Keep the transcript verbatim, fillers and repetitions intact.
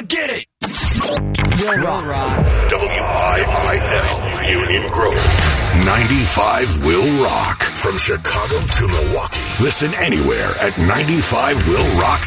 get it. Will Rock. W I I L, Union Grove. ninety-five Will Rock. From Chicago to Milwaukee. Listen anywhere at ninety-five will rock